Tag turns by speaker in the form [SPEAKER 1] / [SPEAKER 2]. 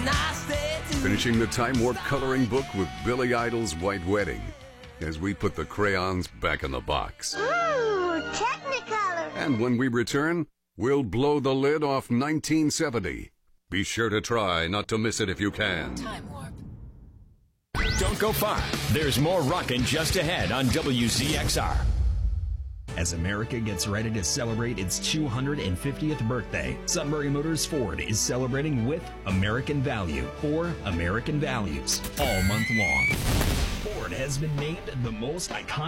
[SPEAKER 1] Finishing the Time Warp coloring book with Billy Idol's White Wedding as we put the crayons back in the box.
[SPEAKER 2] Ooh, Technicolor.
[SPEAKER 1] And when we return, we'll blow the lid off 1970. Be sure to try not to miss it if you can.
[SPEAKER 3] Time Warp.
[SPEAKER 4] Don't go far. There's more rockin' just ahead on WZXR.
[SPEAKER 5] As America gets ready to celebrate its 250th birthday, Sunbury Motors Ford is celebrating with American Value for American Values all month long. Ford has been named the most iconic